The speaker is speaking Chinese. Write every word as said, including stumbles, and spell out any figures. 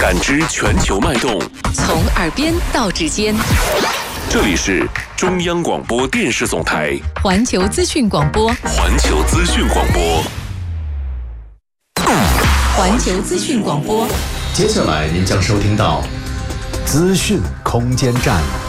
感知全球脉动， 从耳边到指尖。 这里是中央广播电视总台环球资讯广播， 环球资讯广播， 环球资讯广播。 接下来您将收听到资讯空间站。